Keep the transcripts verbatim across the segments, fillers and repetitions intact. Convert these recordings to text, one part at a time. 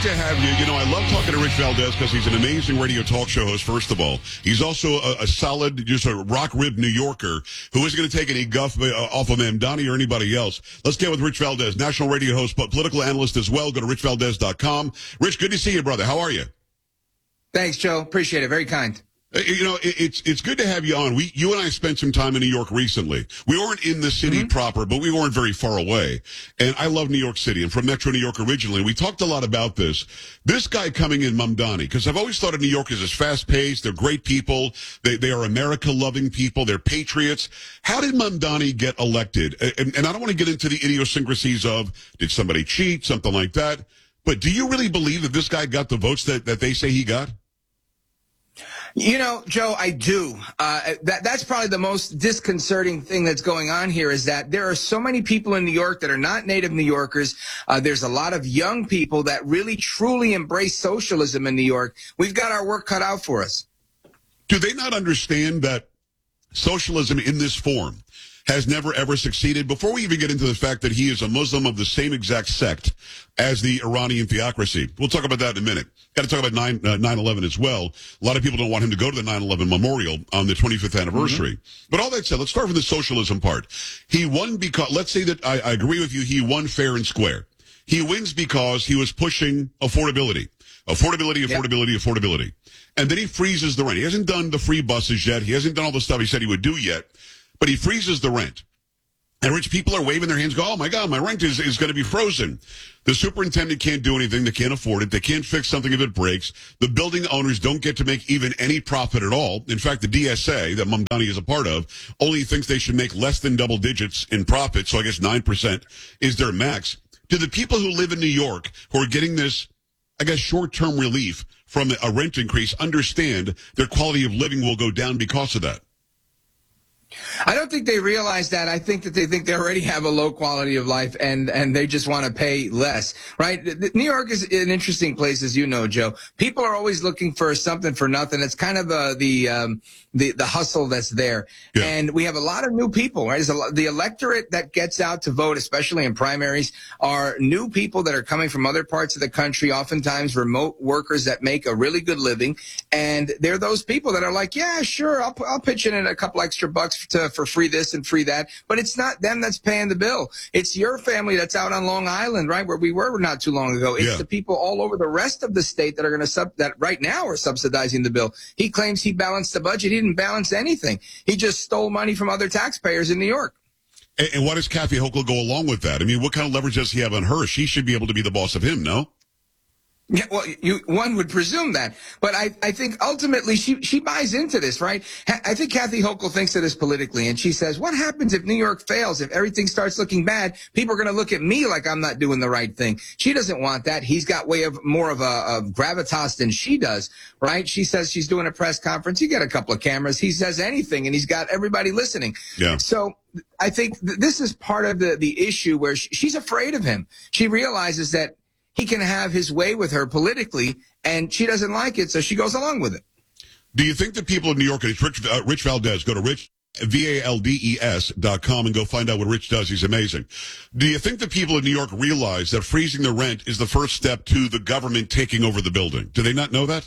to have you. You know, I love talking to Rich Valdez because he's an amazing radio talk show host, first of all. He's also a, a solid, just a rock-ribbed New Yorker who isn't going to take any guff uh, off of Mamdani or anybody else. Let's get with Rich Valdez, national radio host, but political analyst as well. Go to rich valdez dot com. Rich, good to see you, brother. How are you? Thanks, Joe. Appreciate it. Very kind. You know, it's it's good to have you on. We, you and I spent some time in New York recently. We weren't in the city mm-hmm. proper, but we weren't very far away. And I love New York City. I'm from Metro New York originally. We talked a lot about this. This guy coming in, Mamdani, because I've always thought of New Yorkers as fast-paced. They're great people. They they are America-loving people. They're patriots. How did Mamdani get elected? And, and I don't want to get into the idiosyncrasies of, did somebody cheat, something like that. But do you really believe that this guy got the votes that, that they say he got? You know, Joe, I do. Uh, that that's probably the most disconcerting thing that's going on here is that there are so many people in New York that are not native New Yorkers. Uh, there's a lot of young people that really, truly embrace socialism in New York. We've got our work cut out for us. Do they not understand that socialism in this form has never, ever succeeded? Before we even get into the fact that he is a Muslim of the same exact sect as the Iranian theocracy. We'll talk about that in a minute. Got to talk about nine eleven as well. A lot of people don't want him to go to the nine eleven memorial on the twenty-fifth anniversary. Mm-hmm. But all that said, let's start with the socialism part. He won because, let's say that I, I agree with you, he won fair and square. He wins because he was pushing affordability. Affordability, affordability, yeah. affordability. And then he freezes the rent. He hasn't done the free buses yet. He hasn't done all the stuff he said he would do yet. But he freezes the rent. And rich people are waving their hands, go, oh, my God, my rent is, is going to be frozen. The superintendent can't do anything. They can't afford it. They can't fix something if it breaks. The building owners don't get to make even any profit at all. In fact, the D S A that Mamdani is a part of only thinks they should make less than double digits in profit. So I guess nine percent is their max. Do the people who live in New York who are getting this, I guess, short-term relief from a rent increase understand their quality of living will go down because of that? I don't think they realize that. I think that they think they already have a low quality of life and, and they just want to pay less, right? New York is an interesting place, as you know, Joe. People are always looking for something for nothing. It's kind of uh, the, um, the, the hustle that's there. Yeah. And we have a lot of new people, right? A lot, the electorate that gets out to vote, especially in primaries, are new people that are coming from other parts of the country, oftentimes remote workers that make a really good living. And they're those people that are like, yeah, sure, I'll, I'll pitch in a couple extra bucks to, for free this and free that, but it's not them that's paying the bill. It's your family that's out on Long Island, right, where we were not too long ago. It's yeah. the people all over the rest of the state that are going to sub that right now are subsidizing the bill. He claims he balanced the budget. He didn't balance anything. He just stole money from other taxpayers in New York. And, and why does Kathy Hochul go along with that? I mean, what kind of leverage does he have on her? She should be able to be the boss of him, no? Yeah, well, you, one would presume that, but I, I think ultimately she, she buys into this, right? I think Kathy Hochul thinks of this politically, and she says, what happens if New York fails? If everything starts looking bad, people are going to look at me like I'm not doing the right thing. She doesn't want that. He's got way of more of a of gravitas than she does, right? She says she's doing a press conference. You get a couple of cameras. He says anything, and he's got everybody listening. Yeah. So I think th- this is part of the, the issue where she, she's afraid of him. She realizes that he can have his way with her politically, and she doesn't like it, so she goes along with it. Do you think that people in New York, and it's Rich, uh, Rich Valdez, go to Rich, V A L D E S dot com and go find out what Rich does. He's amazing. Do you think that people in New York realize that freezing the rent is the first step to the government taking over the building? Do they not know that?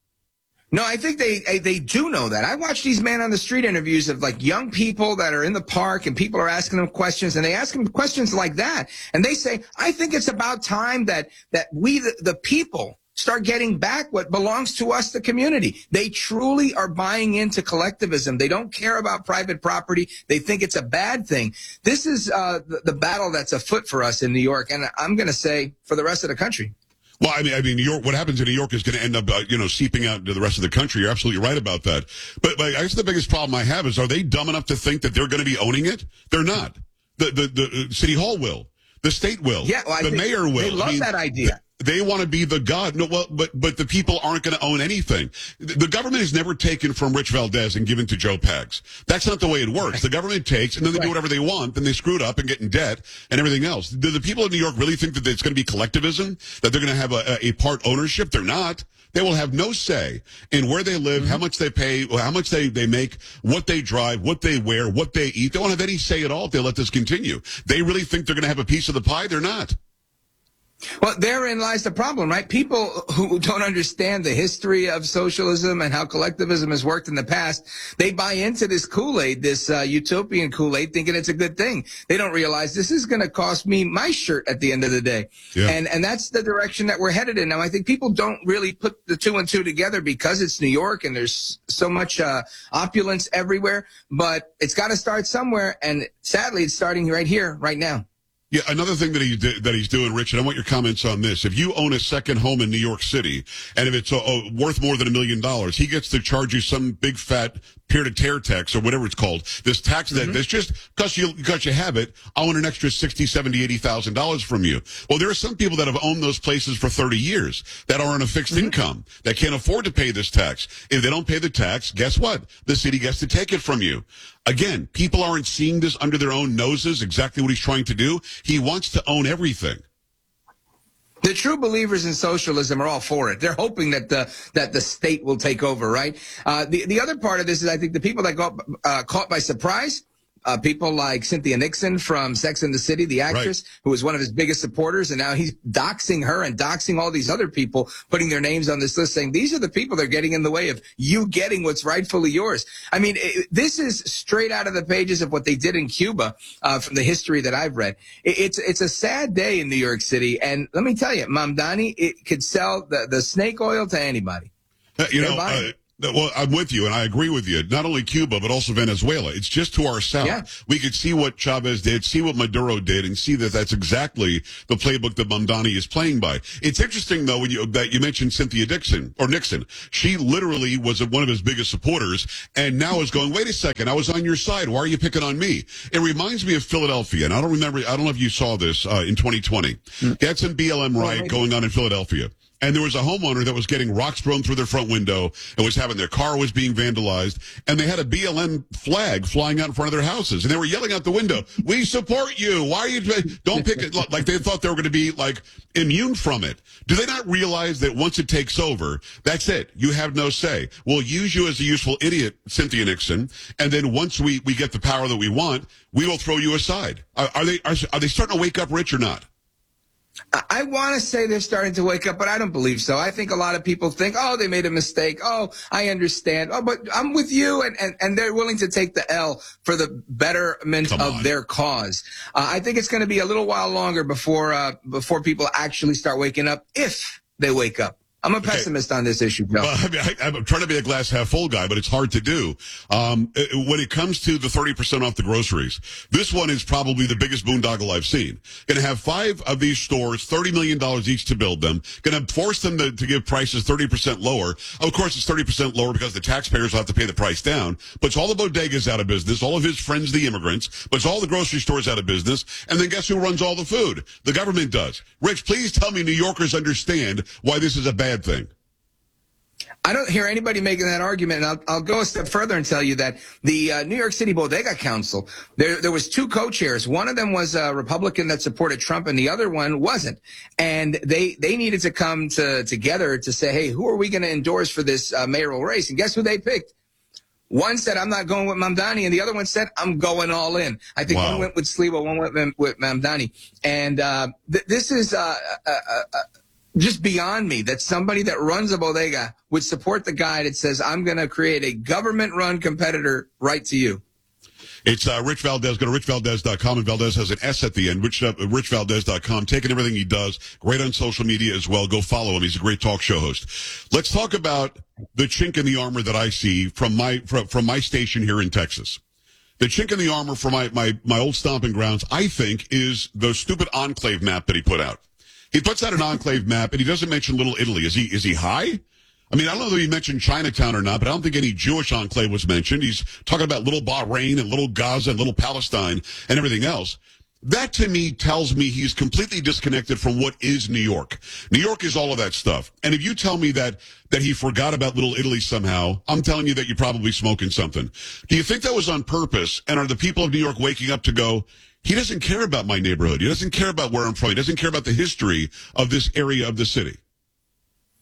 No, I think they they do know that. I watch these man on the street interviews of like young people that are in the park and people are asking them questions and they ask them questions like that. And they say, I think it's about time that that we, the, the people, start getting back what belongs to us, the community. They truly are buying into collectivism. They don't care about private property. They think it's a bad thing. This is uh, the, the battle that's afoot for us in New York. And I'm going to say for the rest of the country. Well, I mean, I mean, New York. What happens in New York is going to end up, uh, you know, seeping out to the rest of the country. You're absolutely right about that. But, but I guess the biggest problem I have is: are they dumb enough to think that they're going to be owning it? They're not. The the the uh, city hall will. The state will. Yeah, well, I the mayor will. They love I mean, that idea. They want to be the god. No, well, but but the people aren't going to own anything. The government is never taken from Rich Valdez and given to Joe Pags. That's not the way it works. The government takes, and then they do whatever they want, then they screw it up and get in debt and everything else. Do the people in New York really think that it's going to be collectivism, that they're going to have a, a part ownership? They're not. They will have no say in where they live, mm-hmm. how much they pay, how much they, they make, what they drive, what they wear, what they eat. They won't have any say at all if they let this continue. They really think they're going to have a piece of the pie? They're not. Well, therein lies the problem, right? People who don't understand the history of socialism and how collectivism has worked in the past, they buy into this Kool-Aid, this uh, utopian Kool-Aid, thinking it's a good thing. They don't realize this is going to cost me my shirt at the end of the day. Yeah. And and that's the direction that we're headed in. Now, I think people don't really put the two and two together because it's New York and there's so much uh, opulence everywhere. But it's got to start somewhere. And sadly, it's starting right here, right now. Yeah, another thing that he did, that he's doing, Richard, I want your comments on this. If you own a second home in New York City, and if it's uh, uh, worth more than a million dollars, he gets to charge you some big fat peer-to-tear tax or whatever it's called. This tax that mm-hmm. that's just because you because you have it, I want an extra sixty, seventy, eighty thousand dollars from you. Well, there are some people that have owned those places for thirty years that are on a fixed mm-hmm. income that can't afford to pay this tax. If they don't pay the tax, guess what? The city gets to take it from you. Again, people aren't seeing this under their own noses, exactly what he's trying to do. He wants to own everything. The true believers in socialism are all for it. They're hoping that the that the state will take over, right? Uh, the the other part of this is I think the people that got uh, caught by surprise, uh, people like Cynthia Nixon from Sex and the City, the actress, right. who was one of his biggest supporters, and now he's doxing her and doxing all these other people, putting their names on this list, saying these are the people that are getting in the way of you getting what's rightfully yours. I mean, it, this is straight out of the pages of what they did in Cuba, uh, from the history that I've read. It, it's it's a sad day in New York City, and let me tell you, Mamdani, it could sell the, the snake oil to anybody. Uh, you They're know, uh, well, I'm with you, and I agree with you. Not only Cuba, but also Venezuela. It's just to our south. Yeah. We could see what Chavez did, see what Maduro did, and see that that's exactly the playbook that Mamdani is playing by. It's interesting, though, when you that you mentioned Cynthia Dixon, or Nixon. She literally was one of his biggest supporters, and now is going, wait a second, I was on your side. Why are you picking on me? It reminds me of Philadelphia, and I don't remember, I don't know if you saw this uh, in twenty twenty. Mm. They had some B L M riot going on in Philadelphia. And there was a homeowner that was getting rocks thrown through their front window and was having their car was being vandalized. And they had a B L M flag flying out in front of their houses. And they were yelling out the window, we support you. Why are you, don't pick it. Like they thought they were going to be like immune from it. Do they not realize that once it takes over, that's it. You have no say. We'll use you as a useful idiot, Cynthia Nixon. And then once we, we get the power that we want, we will throw you aside. Are, are they, are, are they starting to wake up, Rich, or not? I want to say they're starting to wake up, but I don't believe so. I think a lot of people think, oh, they made a mistake. Oh, I understand. Oh, but I'm with you. And, and, and they're willing to take the L for the betterment of their cause. Uh, I think it's going to be a little while longer before, uh, before people actually start waking up, if they wake up. I'm a pessimist okay. on this issue, Joe. Well, I mean, I, I'm trying to be a glass half full guy, but it's hard to do. Um, when it comes to the thirty percent off the groceries, this one is probably the biggest boondoggle I've seen. Going to have five of these stores, thirty million dollars each to build them. Going to force them to, to give prices thirty percent lower. Of course, it's thirty percent lower because the taxpayers will have to pay the price down. Puts all the bodegas out of business, all of his friends, the immigrants, puts all the grocery stores out of business. And then guess who runs all the food? The government does. Rich, please tell me New Yorkers understand why this is a bad thing. I don't hear anybody making that argument, and I'll, I'll go a step further and tell you that the uh, New York City Bodega Council, there there was two co-chairs. One of them was a Republican that supported Trump, and the other one wasn't. And they they needed to come to together to say, hey, who are we going to endorse for this uh, mayoral race? And guess who they picked? One said, I'm not going with Mamdani, and the other one said, I'm going all in. I think wow. one went with Sliwa, one went with Mamdani. And uh, th- this is uh, uh, uh, just beyond me that somebody that runs a bodega would support the guy that says, I'm going to create a government-run competitor right to you. It's uh, Rich Valdez. Go to rich valdez dot com, and Valdez has an S at the end, rich, uh, rich valdez dot com. Taking everything he does. Great on social media as well. Go follow him. He's a great talk show host. Let's talk about the chink in the armor that I see from my from, from my station here in Texas. The chink in the armor for my, my, my old stomping grounds, I think, is the stupid enclave map that he put out. He puts out an enclave map, and he doesn't mention Little Italy. Is he is he high? I mean, I don't know if he mentioned Chinatown or not, but I don't think any Jewish enclave was mentioned. He's talking about Little Bahrain and Little Gaza and Little Palestine and everything else. That, to me, tells me he's completely disconnected from what is New York. New York is all of that stuff. And if you tell me that that he forgot about Little Italy somehow, I'm telling you that you're probably smoking something. Do you think that was on purpose? And are the people of New York waking up to go, he doesn't care about my neighborhood. He doesn't care about where I'm from. He doesn't care about the history of this area of the city.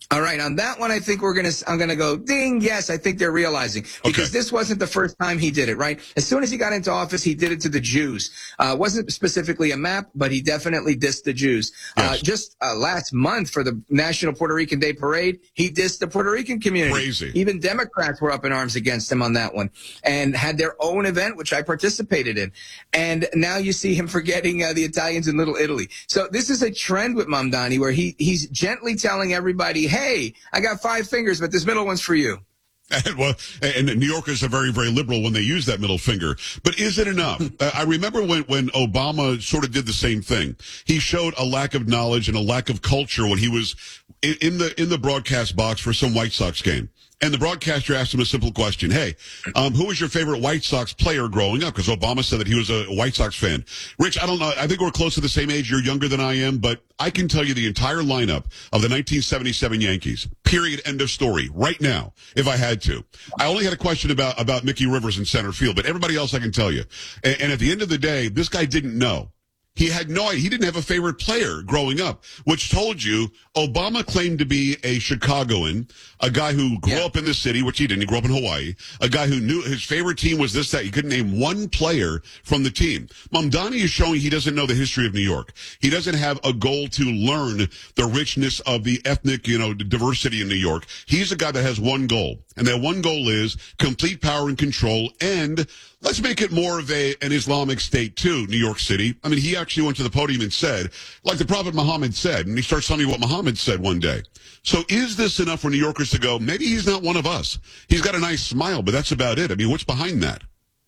All right, on that one, I think we're gonna. I'm gonna go ding. Yes, I think they're realizing because Okay. this wasn't the first time he did it. Right, as soon as he got into office, he did it to the Jews. Uh, wasn't specifically a map, but he definitely dissed the Jews. Uh, Yes. just uh, last month for the National Puerto Rican Day Parade, he dissed the Puerto Rican community. Crazy. Even Democrats were up in arms against him on that one, and had their own event, which I participated in. And now you see him forgetting uh, the Italians in Little Italy. So this is a trend with Mamdani, where he he's gently telling everybody, hey, I got five fingers, but this middle one's for you. And, well, and New Yorkers are very, very liberal when they use that middle finger. But is it enough? uh, I remember when, when Obama sort of did the same thing. He showed a lack of knowledge and a lack of culture when he was in, in the in the broadcast box for some White Sox game. And the broadcaster asked him a simple question. Hey, um, who was your favorite White Sox player growing up? Because Obama said that he was a White Sox fan. Rich, I don't know. I think we're close to the same age. You're younger than I am, but I can tell you the entire lineup of the nineteen seventy-seven Yankees. Period. End of story. Right now, if I had to. I only had a question about, about Mickey Rivers in center field, but everybody else I can tell you. And, and at the end of the day, this guy didn't know. He had no idea. He didn't have a favorite player growing up, which told you Obama claimed to be a Chicagoan, a guy who grew Yeah. up in the city, which he didn't. He grew up in Hawaii. A guy who knew his favorite team was this, that. He couldn't name one player from the team. Mamdani is showing he doesn't know the history of New York. He doesn't have a goal to learn the richness of the ethnic, you know, diversity in New York. He's a guy that has one goal, and that one goal is complete power and control, and let's make it more of a an Islamic state too, New York City. I mean, he actually went to the podium and said, like the Prophet Muhammad said, and he starts telling me what Muhammad said one day. So is this enough for New Yorkers to go, maybe he's not one of us? He's got a nice smile, but that's about it. I mean, what's behind that?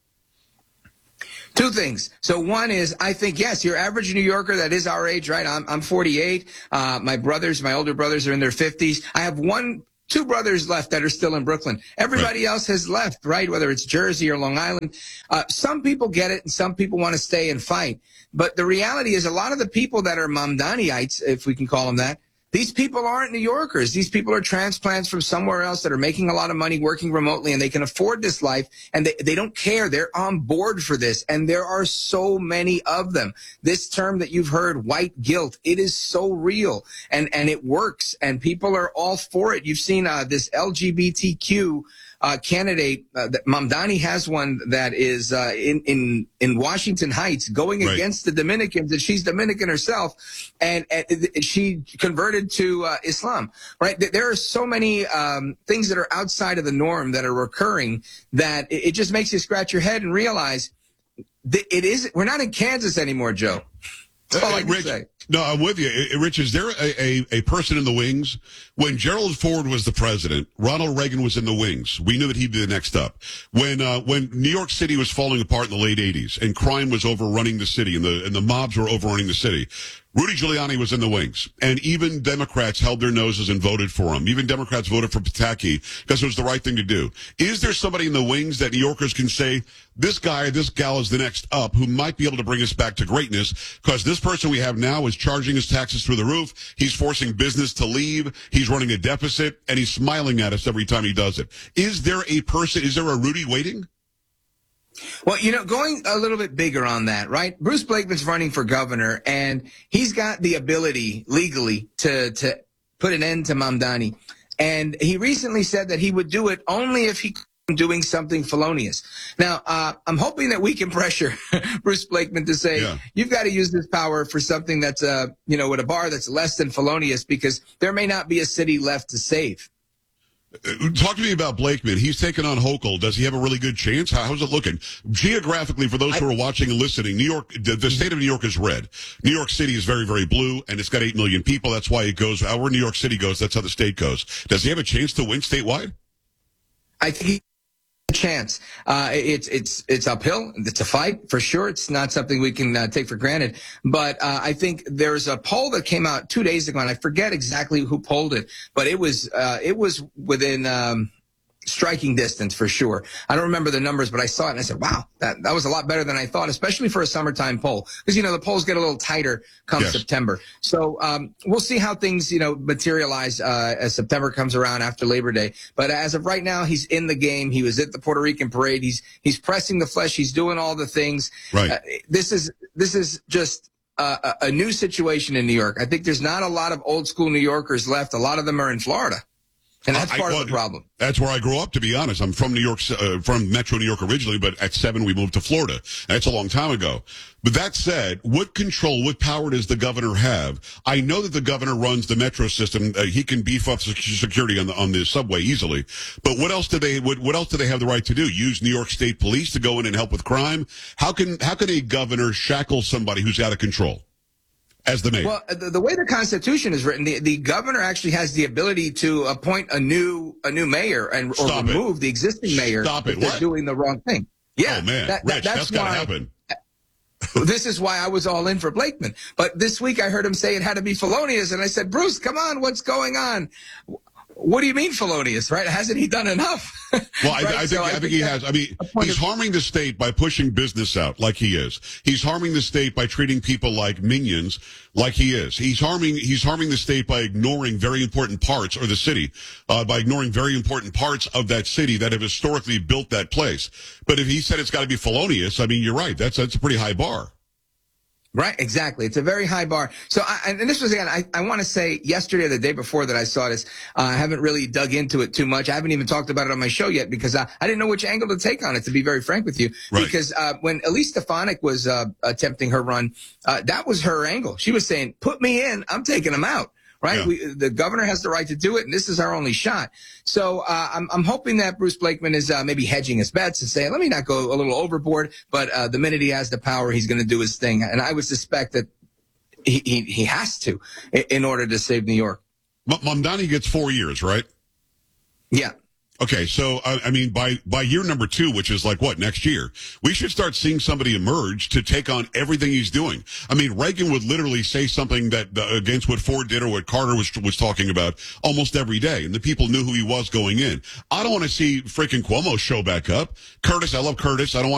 Two things. So one is, I think, yes, your average New Yorker that is our age, right? I'm, I'm forty-eight. Uh, my brothers, my older brothers are in their fifties. I have one, two brothers left that are still in Brooklyn. Everybody Right. else has left, right? Whether it's Jersey or Long Island. Uh, some people get it and some people want to stay and fight. But the reality is a lot of the people that are Mamdaniites, if we can call them that, these people aren't New Yorkers. These people are transplants from somewhere else that are making a lot of money working remotely, and they can afford this life, and they, they don't care. They're on board for this, and there are so many of them. This term that you've heard, white guilt, it is so real, and, and it works, and people are all for it. You've seen uh, this L G B T Q Uh, candidate, uh, that Mamdani has one that is uh, in in in Washington Heights, going Right. against the Dominicans, and she's Dominican herself, and, and she converted to uh, Islam. Right? There are so many um, things that are outside of the norm that are recurring that it, it just makes you scratch your head and realize that it is. We're not in Kansas anymore, Joe. That's all I can Rich, say. no, I'm with you. Uh, Rich, is there a, a, a person in the wings? When Gerald Ford was the president, Ronald Reagan was in the wings. We knew that he'd be the next up. When uh, when New York City was falling apart in the late eighties and crime was overrunning the city and the and the mobs were overrunning the city, Rudy Giuliani was in the wings. And even Democrats held their noses and voted for him. Even Democrats voted for Pataki because it was the right thing to do. Is there somebody in the wings that New Yorkers can say, this guy, this gal is the next up who might be able to bring us back to greatness? Because this person we have now is charging his taxes through the roof. He's forcing business to leave. He's running a deficit, and he's smiling at us every time he does it. Is there a person, is there a Rudy waiting? Well, you know, going a little bit bigger on that, right? Bruce Blakeman's running for governor, and he's got the ability legally to to put an end to Mamdani. And he recently said that he would do it only if he doing something felonious. Now, uh, I'm hoping that we can pressure Bruce Blakeman to say, Yeah. you've got to use this power for something that's, uh, you know, with a bar that's less than felonious, because there may not be a city left to save. Uh, Talk to me about Blakeman. He's taken on Hochul. Does he have a really good chance? How, how's it looking? Geographically, for those who are watching and listening, New York, the, the state of New York is red. New York City is very, very blue, and it's got eight million people. That's why it goes, however New York City goes, that's how the state goes. Does he have a chance to win statewide? I think he a chance. Uh, it's it's it's uphill. It's a fight for sure. It's not something we can uh, take for granted. But uh, I think there's a poll that came out two days ago, and I forget exactly who polled it, but it was uh, it was within um, striking distance for sure. I don't remember the numbers, but I saw it and I said, wow, that, that was a lot better than I thought, especially for a summertime poll. Because, you know, the polls get a little tighter come Yes. September. So um, we'll see how things, you know, materialize uh, as September comes around after Labor Day. But as of right now, he's in the game. He was at the Puerto Rican parade. He's he's pressing the flesh. He's doing all the things. Right. Uh, this is this is just a, a new situation in New York. I think there's not a lot of old school New Yorkers left. A lot of them are in Florida. And that's part I, well, of the problem. That's where I grew up, to be honest. I'm from New York, uh, from Metro New York originally, but at seven we moved to Florida. That's a long time ago. But that said, what control, what power does the governor have? I know that the governor runs the metro system. Uh, he can beef up security on the on the subway easily. But what else do they what, what else do they have the right to do? Use New York State Police to go in and help with crime? How can how can a governor shackle somebody who's out of control? As the mayor. Well, the, the way the Constitution is written, the, the governor actually has the ability to appoint a new a new mayor and or Stop remove it. the existing mayor Stop it. if they're what? doing the wrong thing. Yeah, oh man, that, Rich, that, that's, that's got to why, happen. This is why I was all in for Blakeman. But this week I heard him say it had to be felonious, and I said, Bruce, come on, what's going on? What do you mean felonious, right? Hasn't he done enough? Well, I, right? I think so I, I think, think he has. I mean, he's of- harming the state by pushing business out like he is. He's harming the state by treating people like minions like he is. He's harming he's harming the state by ignoring very important parts, or the city, uh, by ignoring very important parts of that city that have historically built that place. But if he said it's got to be felonious, I mean, you're right. That's that's a pretty high bar. Right, exactly. It's a very high bar. So, I, and this was, again, I, I want to say yesterday or the day before that I saw this, uh, I haven't really dug into it too much. I haven't even talked about it on my show yet because I, I didn't know which angle to take on it, to be very frank with you. Right. Because uh, when Elise Stefanik was uh, attempting her run, uh, that was her angle. She was saying, put me in, I'm taking him out. Right. Yeah. We, the governor has the right to do it, and this is our only shot. So uh, I'm, I'm hoping that Bruce Blakeman is uh, maybe hedging his bets and saying, let me not go a little overboard. But uh, the minute he has the power, he's going to do his thing. And I would suspect that he, he, he has to in order to save New York. Mamdani gets four years, right? Yeah. Okay, so I, I mean, by by year number two, which is like what, next year, we should start seeing somebody emerge to take on everything he's doing. I mean, Reagan would literally say something that uh, against what Ford did or what Carter was was talking about almost every day, and the people knew who he was going in. I don't want to see freaking Cuomo show back up. Curtis, I love Curtis. I don't want